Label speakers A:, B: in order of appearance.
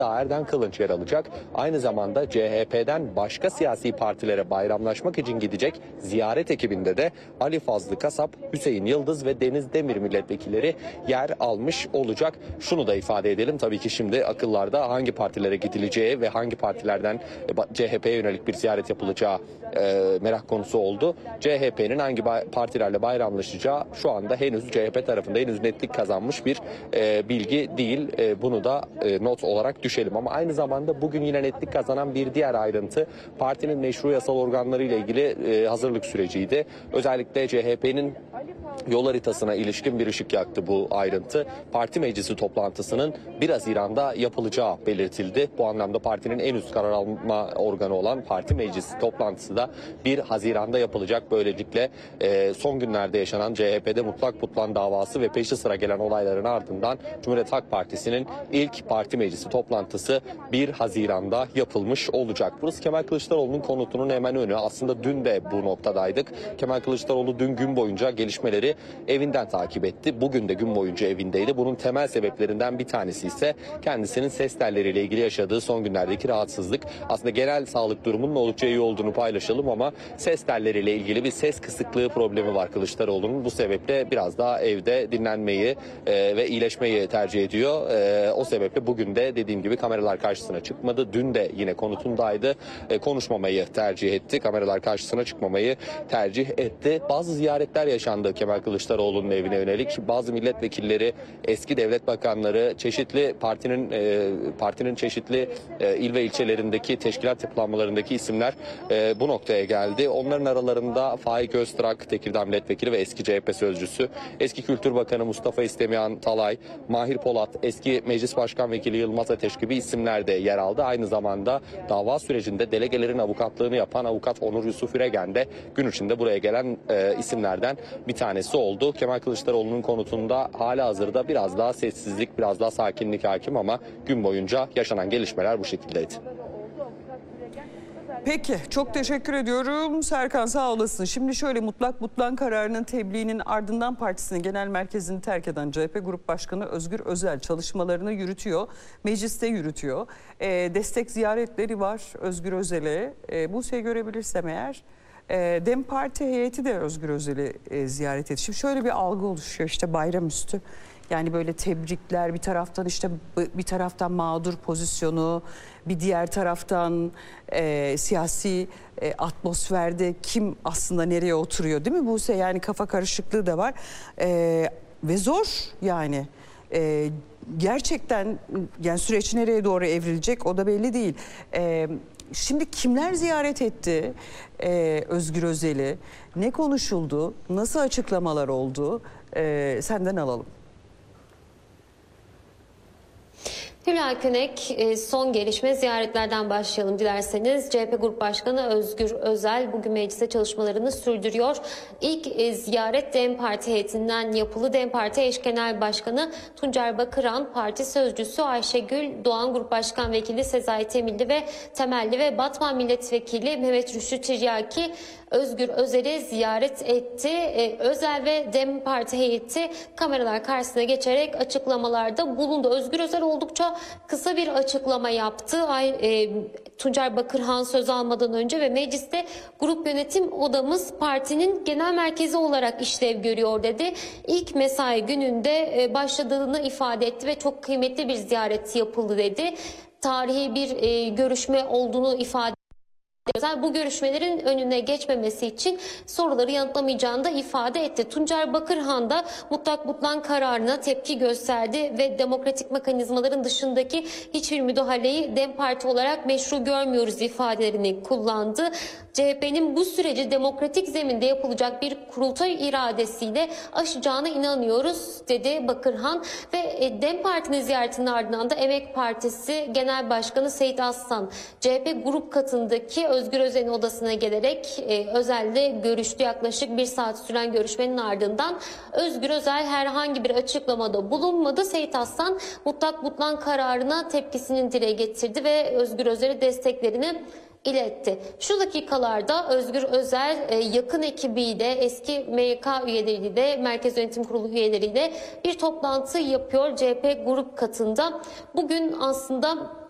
A: Erden Kılınç yer alacak. Aynı zamanda CHP'den başka siyasi partilere bayramlaşmak için gidecek ziyaret ekibinde de Ali Fazlı Kasap, Hüseyin Yıldız ve Deniz Demir milletvekilleri yer almış olacak. Şunu da ifade edelim, tabii ki şimdi akıllarda hangi partilere gidileceği ve hangi partilerden CHP'ye yönelik bir ziyaret yapılacağı merak konusu oldu. CHP'nin hangi partilerle bayramlaşacağı şu anda henüz CHP tarafında henüz netlik kazanmış bir bilgi değil. Bunu da not olarak düşelim. Ama aynı zamanda bugün yine netlik kazanan bir diğer ayrıntı partinin meşru yasal organları ile ilgili hazırlık süreciydi. Özellikle CHP'nin yol haritasına ilişkin bir ışık yaktı bu ayrıntı. Parti meclisi toplantısının 1 Haziran'da yapılacağı belirtildi. Bu anlamda partinin en üst karar alma organı olan parti meclisi toplantısı da 1 Haziran'da yapılacak. Böylelikle son günlerde yaşanan CHP'de mutlak butlan davası ve peşi sıra gelen olayların ardından Cumhuriyet Halk Partisi'nin ilk parti meclisi toplantısı 1 Haziran'da yapılmış olacak. Burası Kemal Kılıçdaroğlu'nun konutunun hemen önü. Aslında dün de bu noktadaydık. Kemal Kılıçdaroğlu dün gün boyunca gelişmeleri evinden takip etti. Bugün de gün boyunca evindeydi. Bunun temel sebeplerinden bir tanesi ise kendisinin ses telleriyle ilgili yaşadığı son günlerdeki rahatsızlık. Aslında genel sağlık durumunun oldukça iyi olduğunu paylaşalım ama ses telleriyle ilgili bir ses kısıklığı problemi var Kılıçdaroğlu'nun. Bu sebeple biraz daha evde dinlenmeyi ve iyileşmeyi tercih ediyor. O sebeple bugün de dediğim gibi kameralar karşısına çıkmadı. Dün de yine konutundaydı. Konuşmamayı tercih etti. Kameralar karşısına çıkmamayı tercih etti. Bazı ziyaretler yaşandı Kemal Kılıçdaroğlu'nun evine yönelik. Bazı milletvekilleri, eski devlet bakanları, çeşitli partinin çeşitli il ve ilçelerindeki teşkilat yapılanmalarındaki isimler bu noktaya geldi. Onların aralarında Faik Öztrak, Tekirdağ milletvekili ve eski CHP sözcüsü, eski Kültür Bakanı Mustafa İstemihan Talay, Mahir Polat, eski Meclis Başkan Vekili Yılmaz Ateş gibi isimler de yer aldı. Aynı zamanda dava sürecinde delegelerin avukatlığını yapan avukat Onur Yusuf Üregen de gün içinde buraya gelen isimlerden bir tanesi oldu. Kemal Kılıçdaroğlu'nun konutunda halihazırda biraz daha sessizlik, biraz daha sakinlik hakim ama gün boyunca yaşanan gelişmeler bu şekildeydi.
B: Peki, çok teşekkür ediyorum Serkan, sağ olasın. Şimdi şöyle, mutlak butlan kararının tebliğinin ardından partisinin genel merkezini terk eden CHP Grup Başkanı Özgür Özel çalışmalarını yürütüyor. Mecliste yürütüyor. Destek ziyaretleri var Özgür Özel'e. Buse'yi görebilirsem eğer. DEM Parti heyeti de Özgür Özel'i ziyaret etti. Şimdi şöyle bir algı oluşuyor işte bayramüstü. Yani böyle tebrikler, bir taraftan mağdur pozisyonu, bir diğer taraftan siyasi atmosferde kim aslında nereye oturuyor, değil mi Buse? Yani kafa karışıklığı da var ve zor yani. Gerçekten yani süreç nereye doğru evrilecek o da belli değil. Şimdi kimler ziyaret etti Özgür Özel'i? Ne konuşuldu? Nasıl açıklamalar oldu? Senden alalım.
C: Hülya Könek, son gelişme ziyaretlerden başlayalım dilerseniz. CHP Grup Başkanı Özgür Özel bugün mecliste çalışmalarını sürdürüyor. İlk ziyaret DEM Parti heyetinden yapıldı. DEM Parti eş genel başkanı Tuncer Bakıran, parti sözcüsü Ayşegül Doğan, Grup Başkan Vekili Sezai Temelli ve Batman Milletvekili Mehmet Rüştü Tiryaki Özgür Özel'i ziyaret etti. Özel ve DEM Parti heyeti kameralar karşısına geçerek açıklamalarda bulundu. Özgür Özel oldukça kısa bir açıklama yaptı. Tuncer Bakırhan söz almadan önce ve mecliste grup yönetim odamız partinin genel merkezi olarak işlev görüyor dedi. İlk mesai gününde başladığını ifade etti ve çok kıymetli bir ziyaret yapıldı dedi. Tarihi bir görüşme olduğunu ifade etti. Bu görüşmelerin önüne geçmemesi için soruları yanıtlamayacağını da ifade etti. Tuncer Bakırhan da mutlak butlan kararına tepki gösterdi ve demokratik mekanizmaların dışındaki hiçbir müdahaleyi DEM Parti olarak meşru görmüyoruz ifadelerini kullandı. CHP'nin bu süreci demokratik zeminde yapılacak bir kurultay iradesiyle aşacağına inanıyoruz dedi Bakırhan ve DEM Parti'nin ziyaretinin ardından da Emek Partisi Genel Başkanı Seyit Aslan CHP grup katındaki Özgür Özel'in odasına gelerek Özel'le görüştü. Yaklaşık 1 saat süren görüşmenin ardından Özgür Özel herhangi bir açıklamada bulunmadı. Seyit Aslan mutlak butlan kararına tepkisini dile getirdi ve Özgür Özel'e desteklerini iletti. Şu dakikalarda Özgür Özel yakın ekibiyle, eski MYK üyeleriyle, Merkez Yönetim Kurulu üyeleriyle bir toplantı yapıyor CHP grup katında. Bugün aslında